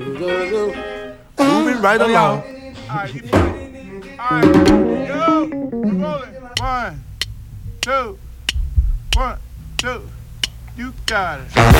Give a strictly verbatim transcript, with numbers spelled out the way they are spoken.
Moving right Oh, along. yo. All right, you all right, yo, we're rolling. One, two, one, two. You got it.